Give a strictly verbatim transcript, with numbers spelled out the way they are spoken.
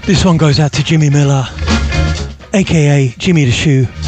This one goes out to Jimmy Miller, aka Jimmy the Shoe.